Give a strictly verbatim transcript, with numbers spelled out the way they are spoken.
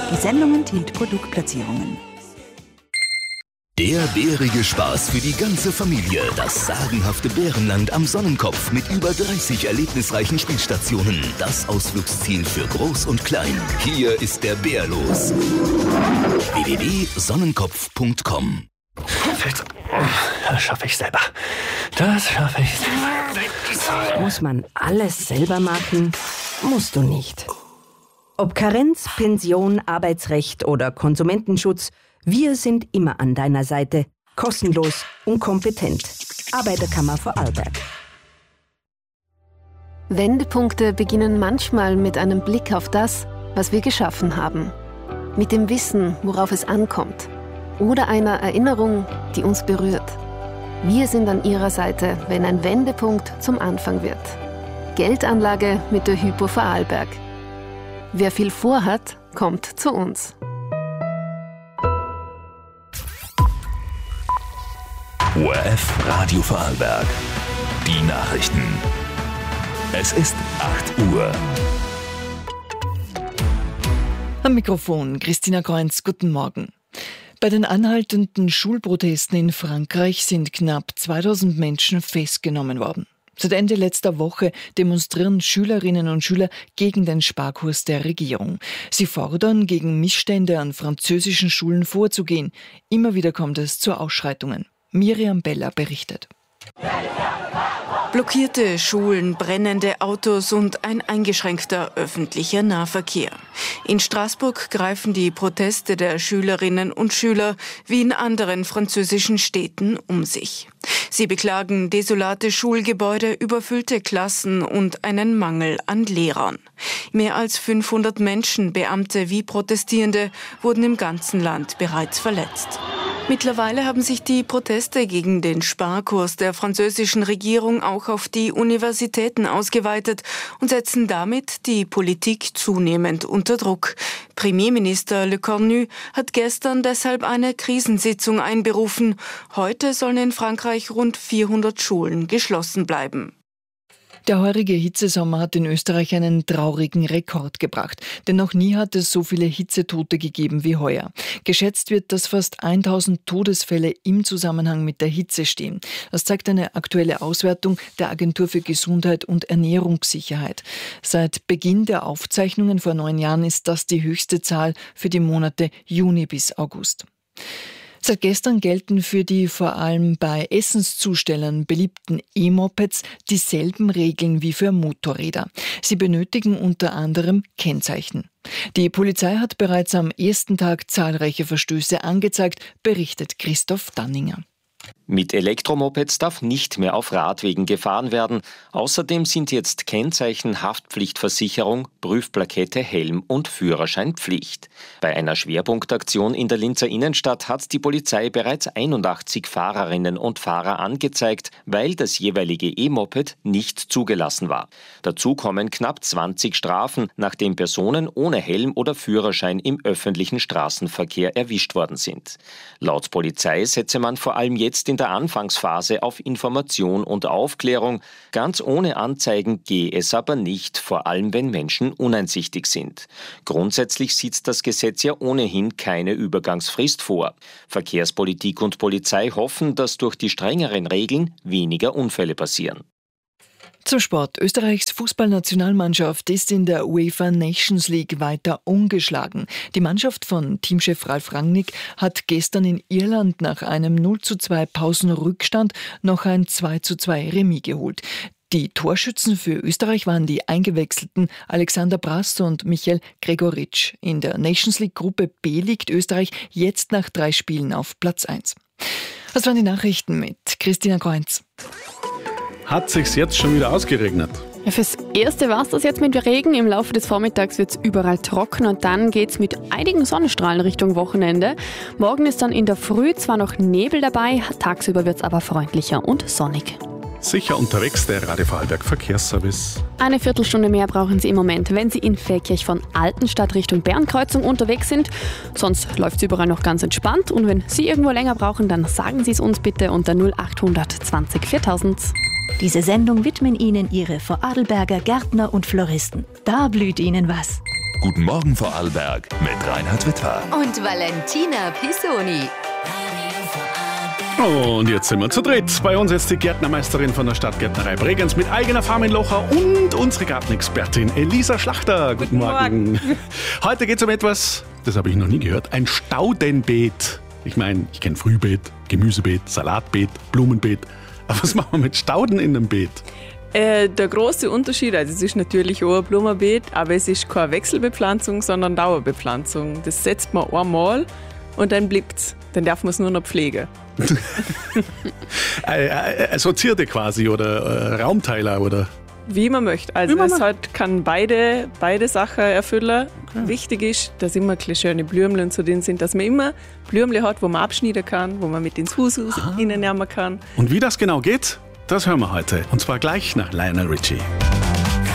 Die Sendung enthält Produktplatzierungen. Der bärige Spaß für die ganze Familie. Das sagenhafte Bärenland am Sonnenkopf mit über dreißig erlebnisreichen Spielstationen. Das Ausflugsziel für Groß und Klein. Hier ist der Bär los. w w w punkt sonnenkopf punkt com. Das schaffe ich selber. Das schaffe ich selber. Muss man alles selber machen? Musst du nicht. Ob Karenz, Pension, Arbeitsrecht oder Konsumentenschutz, wir sind immer an deiner Seite. Kostenlos und kompetent. Arbeiterkammer Vorarlberg. Wendepunkte beginnen manchmal mit einem Blick auf das, was wir geschaffen haben. Mit dem Wissen, worauf es ankommt. Oder einer Erinnerung, die uns berührt. Wir sind an Ihrer Seite, wenn ein Wendepunkt zum Anfang wird. Geldanlage mit der Hypo Vorarlberg. Wer viel vorhat, kommt zu uns. O R F Radio Vorarlberg. Die Nachrichten. Es ist acht Uhr. Am Mikrofon Christina Kreunz, guten Morgen. Bei den anhaltenden Schulprotesten in Frankreich sind knapp zweitausend Menschen festgenommen worden. Seit Ende letzter Woche demonstrieren Schülerinnen und Schüler gegen den Sparkurs der Regierung. Sie fordern, gegen Missstände an französischen Schulen vorzugehen. Immer wieder kommt es zu Ausschreitungen. Miriam Beller berichtet. Blockierte Schulen, brennende Autos und ein eingeschränkter öffentlicher Nahverkehr. In Straßburg greifen die Proteste der Schülerinnen und Schüler wie in anderen französischen Städten um sich. Sie beklagen desolate Schulgebäude, überfüllte Klassen und einen Mangel an Lehrern. Mehr als fünfhundert Menschen, Beamte wie Protestierende, wurden im ganzen Land bereits verletzt. Mittlerweile haben sich die Proteste gegen den Sparkurs der französischen Regierung auch auf die Universitäten ausgeweitet und setzen damit die Politik zunehmend unter Druck. Premierminister Le Cornu hat gestern deshalb eine Krisensitzung einberufen. Heute sollen in Frankreich rund vierhundert Schulen geschlossen bleiben. Der heurige Hitzesommer hat in Österreich einen traurigen Rekord gebracht, denn noch nie hat es so viele Hitzetote gegeben wie heuer. Geschätzt wird, dass fast tausend Todesfälle im Zusammenhang mit der Hitze stehen. Das zeigt eine aktuelle Auswertung der Agentur für Gesundheit und Ernährungssicherheit. Seit Beginn der Aufzeichnungen vor neun Jahren ist das die höchste Zahl für die Monate Juni bis August. Seit gestern gelten für die vor allem bei Essenszustellern beliebten E-Mopeds dieselben Regeln wie für Motorräder. Sie benötigen unter anderem Kennzeichen. Die Polizei hat bereits am ersten Tag zahlreiche Verstöße angezeigt, berichtet Christoph Danninger. Mit Elektromopeds darf nicht mehr auf Radwegen gefahren werden. Außerdem sind jetzt Kennzeichen, Haftpflichtversicherung, Prüfplakette, Helm und Führerschein Pflicht. Bei einer Schwerpunktaktion in der Linzer Innenstadt hat die Polizei bereits einundachtzig Fahrerinnen und Fahrer angezeigt, weil das jeweilige E-Moped nicht zugelassen war. Dazu kommen knapp zwanzig Strafen, nachdem Personen ohne Helm oder Führerschein im öffentlichen Straßenverkehr erwischt worden sind. Laut Polizei setze man vor allem jetzt in der Anfangsphase auf Information und Aufklärung. Ganz ohne Anzeigen gehe es aber nicht, vor allem wenn Menschen uneinsichtig sind. Grundsätzlich sieht das Gesetz ja ohnehin keine Übergangsfrist vor. Verkehrspolitik und Polizei hoffen, dass durch die strengeren Regeln weniger Unfälle passieren. Zum Sport. Österreichs Fußballnationalmannschaft ist in der UEFA Nations League weiter ungeschlagen. Die Mannschaft von Teamchef Ralf Rangnick hat gestern in Irland nach einem null zu zwei Pausenrückstand noch ein zwei zu zwei Remis geholt. Die Torschützen für Österreich waren die eingewechselten Alexander Brass und Michael Gregoritsch. In der Nations League Gruppe B liegt Österreich jetzt nach drei Spielen auf Platz eins. Das waren die Nachrichten mit Christina Kreunz. Hat sich's jetzt schon wieder ausgeregnet? Ja, fürs Erste war es das jetzt mit Regen. Im Laufe des Vormittags wird es überall trocken und dann geht es mit einigen Sonnenstrahlen Richtung Wochenende. Morgen ist dann in der Früh zwar noch Nebel dabei, tagsüber wird es aber freundlicher und sonnig. Sicher unterwegs, der Radio Vorarlberg Verkehrsservice. Eine Viertelstunde mehr brauchen Sie im Moment, wenn Sie in Feldkirch von Altenstadt Richtung Bernkreuzung unterwegs sind. Sonst läuft es überall noch ganz entspannt. Und wenn Sie irgendwo länger brauchen, dann sagen Sie es uns bitte unter null acht zwanzig viertausend. Diese Sendung widmen Ihnen Ihre Vorarlberger Gärtner und Floristen. Da blüht Ihnen was. Guten Morgen Vorarlberg mit Reinhard Wittmer. Und Valentina Pisoni. Und jetzt sind wir zu dritt. Bei uns ist die Gärtnermeisterin von der Stadtgärtnerei Bregenz mit eigener Farm in Locher und unsere Gartenexpertin Elisa Schlachter. Guten, Guten Morgen. Morgen. Heute geht es um etwas, das habe ich noch nie gehört, ein Staudenbeet. Ich meine, ich kenne Frühbeet, Gemüsebeet, Salatbeet, Blumenbeet. Aber was machen wir mit Stauden in einem Beet? Äh, der große Unterschied, also es ist natürlich auch ein Blumenbeet, aber es ist keine Wechselbepflanzung, sondern Dauerbepflanzung. Das setzt man einmal und dann bleibt's. Dann darf man es nur noch pflegen. Assoziierte quasi oder äh, Raumteiler oder? Wie man möchte. Also man es halt kann beide, beide Sachen erfüllen. Okay. Wichtig ist, dass immer ein schöne Blümchen zu denen sind, dass man immer Blümchen hat, wo man abschneiden kann, wo man mit ins Haus ah. reinnehmen kann. Und wie das genau geht, das hören wir heute. Und zwar gleich nach Lionel Richie.